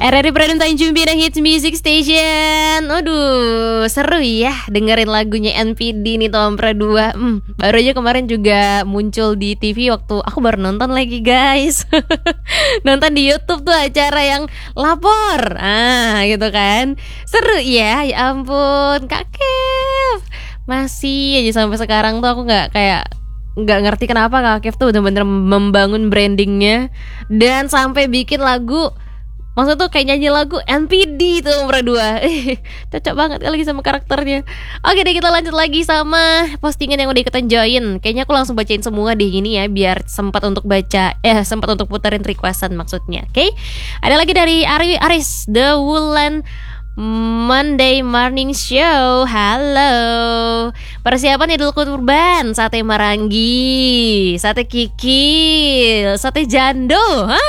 RRI Prime Tanjung Pinang Hits Music Station. Aduh, seru ya dengerin lagunya NPD nih Tompra 2. Baru aja kemarin juga muncul di TV waktu aku baru nonton lagi guys. Nonton di YouTube tuh acara yang lapor. Gitu kan. Seru ya ampun Kak Kev. Masih aja sampai sekarang tuh aku nggak ngerti kenapa Kak Kev tuh bener-bener membangun brandingnya dan sampai bikin lagu. Maksudnya tuh kayak nyanyi lagu NPD tuh nomor 2. Cocok banget lagi sama karakternya. Oke deh, kita lanjut lagi sama postingan yang udah ikutan join. Kayaknya aku langsung bacain semua deh ini ya, biar sempat untuk sempat untuk puterin requestan maksudnya. Oke. Ada lagi dari Aris The Wulan Monday Morning Show. Halo. Persiapan Idul Kurban, sate marangi, sate kikil, sate jando.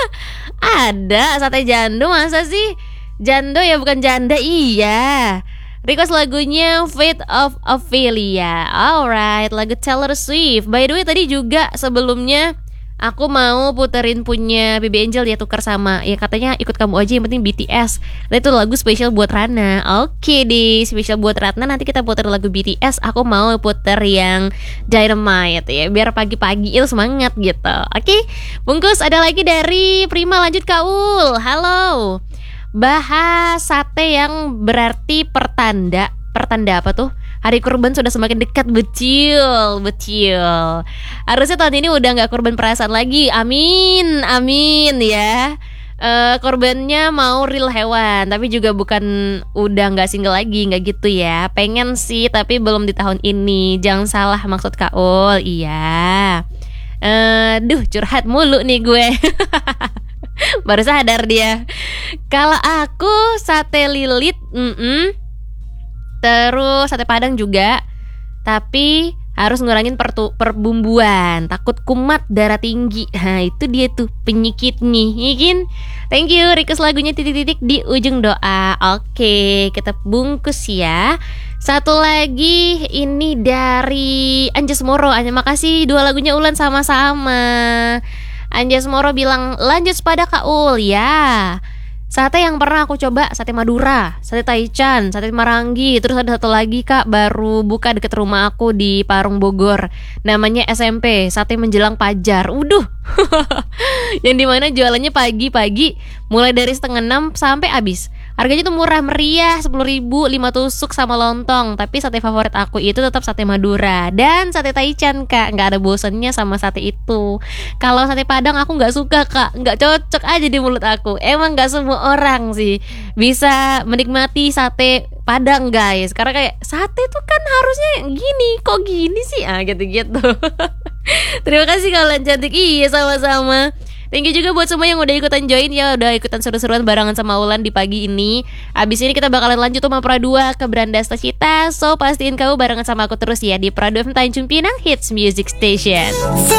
Ada sate jando, masa sih? Jando ya bukan janda, iya. Request lagunya Fate of Ophelia. Alright, lagu Taylor Swift. By the way tadi juga sebelumnya aku mau puterin punya Baby Angel, dia tukar sama, ya katanya ikut kamu aja yang penting BTS. Nah itu lagu spesial buat Rana. Oke deh, spesial buat Ratna. Nanti kita puter lagu BTS. Aku mau puter yang Dynamite ya, biar pagi-pagi itu semangat gitu. Oke, bungkus ada lagi dari Prima lanjut Kaul. Halo. Bahas sate yang berarti pertanda apa tuh? Hari kurban sudah semakin dekat. Betul. Harusnya tahun ini udah gak kurban perasaan lagi. Amin ya. Korbannya mau real hewan, tapi juga bukan udah gak single lagi, gak gitu ya. Pengen sih, tapi belum di tahun ini. Jangan salah maksud Kaul. Iya. Curhat mulu nih gue. Baru sadar dia. Kalau aku sate lilit, terus sate padang juga, tapi harus ngurangin perbumbuan, takut kumat darah tinggi. Nah itu dia tuh penyikitnya, yakin? Thank you, request lagunya titik-titik di ujung doa. Oke, kita bungkus ya. Satu lagi ini dari Anjas Moro. Makasih 2 lagunya Ulan sama-sama. Anjas Moro bilang lanjut pada Kaul ya. Sate yang pernah aku coba, sate Madura, sate Taichan, sate Marangi. Terus ada satu lagi Kak, baru buka deket rumah aku di Parung Bogor, namanya SMP, sate menjelang Pajar. Yang dimana jualannya pagi-pagi, mulai dari 5:30 sampai habis. Harganya tuh murah meriah, 10.000, 5 tusuk sama lontong. Tapi sate favorit aku itu tetap sate Madura dan sate Taichan Kak. Gak ada bosennya sama sate itu. Kalau sate Padang aku gak suka Kak, gak cocok aja di mulut aku. Emang gak semua orang sih bisa menikmati sate Padang guys, karena kayak sate tuh kan harusnya gini, kok gini sih? Gitu-gitu. Terima kasih kalian cantik. Iya sama-sama. Thank you juga buat semua yang udah ikutan join ya, udah ikutan seru-seruan barengan sama Ulan di pagi ini. Abis ini kita bakalan lanjut sama Pra2 ke Brandasta Cita. So pastiin kamu barengan sama aku terus ya di Pra2 FM Tanjung Pinang Hits Music Station.